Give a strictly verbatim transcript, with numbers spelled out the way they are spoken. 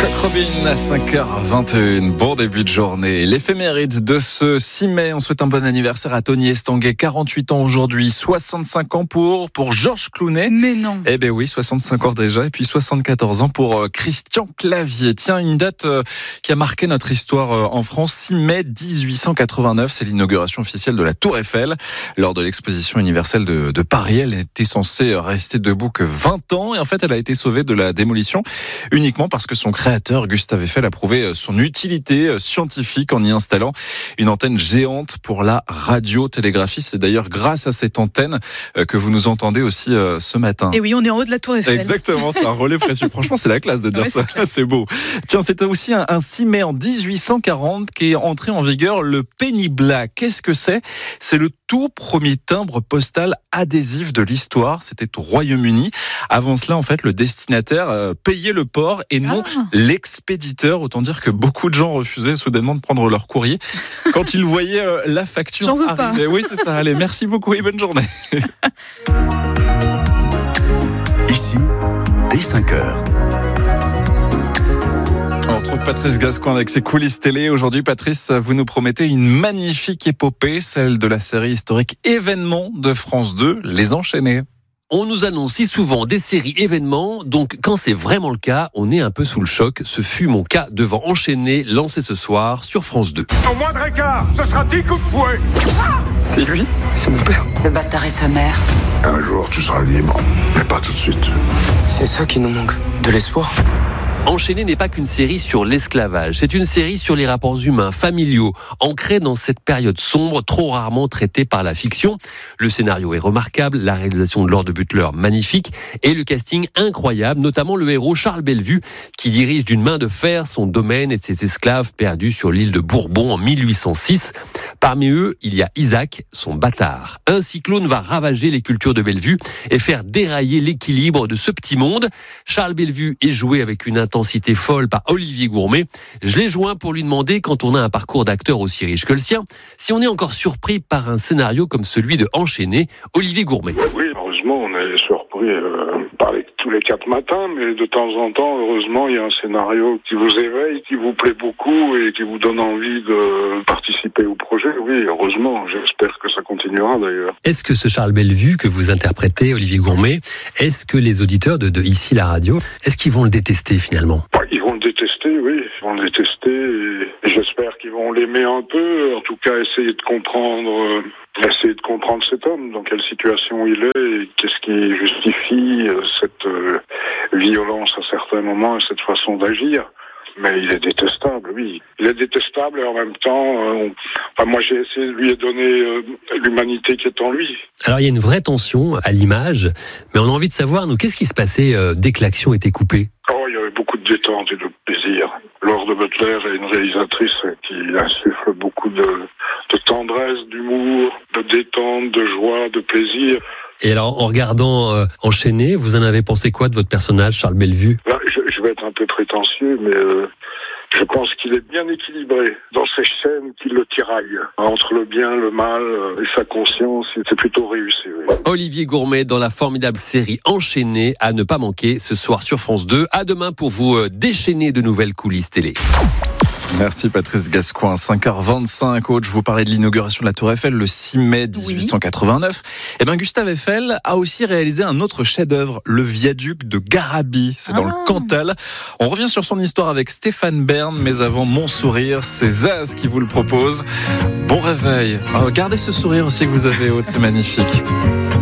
Coq Robin à cinq heures vingt et un, bon début de journée. L'éphéméride de ce six mai, on souhaite un bon anniversaire à Tony Estanguet, quarante-huit ans aujourd'hui, soixante-cinq ans pour, pour Georges Clooney. Mais non. Eh ben oui, soixante-cinq ans déjà, et puis soixante-quatorze ans pour Christian Clavier. Tiens, une date qui a marqué notre histoire en France, six mai dix-huit cent quatre-vingt-neuf, c'est l'inauguration officielle de la Tour Eiffel. Lors de l'exposition universelle de, de Paris, elle était censée rester debout que vingt ans, et en fait, elle a été sauvée de la démolition uniquement parce que son créateur, Gustave Eiffel, a prouvé son utilité scientifique en y installant une antenne géante pour la radiotélégraphie. C'est d'ailleurs grâce à cette antenne que vous nous entendez aussi ce matin. Et oui, on est en haut de la Tour Eiffel. Exactement, c'est un relais précieux. Franchement, c'est la classe de dire ouais, ça. C'est, c'est beau. Tiens, c'était aussi un, un six mai en dix-huit cent quarante qu'est entré en vigueur le penny black. Qu'est-ce que c'est ? C'est le tout premier timbre postal adhésif de l'histoire. C'était au Royaume-Uni. Avant cela, en fait, le destinataire euh, payait le port et non ah. l'expéditeur. Autant dire que beaucoup de gens refusaient soudainement de prendre leur courrier quand ils voyaient euh, la facture J'en veux arriver. Pas. Oui, c'est ça. Allez, merci beaucoup et bonne journée. Ici, dès cinq heures. On retrouve Patrice Gascoigne avec ses coulisses télé. Aujourd'hui, Patrice, vous nous promettez une magnifique épopée, celle de la série historique Événements de France deux, Les Enchaînés. On nous annonce si souvent des séries événements, donc quand c'est vraiment le cas, on est un peu sous le choc. Ce fut mon cas devant Enchaîné, lancé ce soir sur France deux. Au moindre écart, ce sera dix coups de fouet. C'est lui, c'est mon père. Le bâtard et sa mère. Un jour, tu seras libre, mais pas tout de suite. C'est ça qui nous manque, de l'espoir. Enchaîné n'est pas qu'une série sur l'esclavage, c'est une série sur les rapports humains, familiaux, ancrés dans cette période sombre, trop rarement traitée par la fiction. Le scénario est remarquable, la réalisation de Lord Butler magnifique, et le casting incroyable, notamment le héros Charles Bellevue, qui dirige d'une main de fer son domaine et ses esclaves perdus sur l'île de Bourbon en mille huit cent six. Parmi eux, il y a Isaac, son bâtard. Un cyclone va ravager les cultures de Bellevue et faire dérailler l'équilibre de ce petit monde. Charles Bellevue est joué avec une intensité folle par Olivier Gourmet. Je l'ai joint pour lui demander, quand on a un parcours d'acteur aussi riche que le sien, si on est encore surpris par un scénario comme celui de Enchaîné. Olivier Gourmet. Oui, heureusement, on est surpris euh, par les, tous les quatre matins, mais de temps en temps, heureusement, il y a un scénario qui vous éveille, qui vous plaît beaucoup et qui vous donne envie de participer au projet. Oui, heureusement, j'espère que ça continuera d'ailleurs. Est-ce que ce Charles Bellevue que vous interprétez, Olivier Gourmet, est-ce que les auditeurs de, de Ici la radio, est-ce qu'ils vont le détester finalement ? Ouais, ils vont le détester, oui, ils vont le détester et j'espère qu'ils vont l'aimer un peu, en tout cas essayer de comprendre... Euh, essayer de comprendre cet homme, dans quelle situation il est et qu'est-ce qui justifie cette euh, violence à certains moments et cette façon d'agir. Mais il est détestable, oui. Il est détestable et en même temps, euh, on... enfin, moi j'ai essayé de lui donner euh, l'humanité qui est en lui. Alors il y a une vraie tension à l'image, mais on a envie de savoir, nous, qu'est-ce qui se passait euh, dès que l'action était coupée ? Oh, il y avait beaucoup de détente et de plaisir. Lord Butler est une réalisatrice qui insuffle beaucoup de, de tendresse, d'humour, de détente, de joie, de plaisir. Et alors, en regardant euh, Enchaîné, vous en avez pensé quoi de votre personnage, Charles Bellevue ? Là, je, je vais être un peu prétentieux, mais euh, je pense qu'il est bien équilibré dans ces scènes qui le tiraillent. Entre le bien, le mal euh, et sa conscience, c'est plutôt réussi. Oui. Olivier Gourmet dans la formidable série Enchaîné, à ne pas manquer ce soir sur France deux. À demain pour vous euh, déchaîner de nouvelles coulisses télé. Merci Patrice Gascoigne. cinq heures vingt-cinq, coach, je vous parlais de l'inauguration de la Tour Eiffel le six mai dix-huit cent quatre-vingt-neuf. Oui. Et ben Gustave Eiffel a aussi réalisé un autre chef-d'œuvre, le viaduc de Garabit. C'est ah. dans le Cantal. On revient sur son histoire avec Stéphane Bern, mais avant mon sourire, c'est Zaz qui vous le propose. Bon réveil. Oh, gardez ce sourire aussi que vous avez, Aude, c'est magnifique.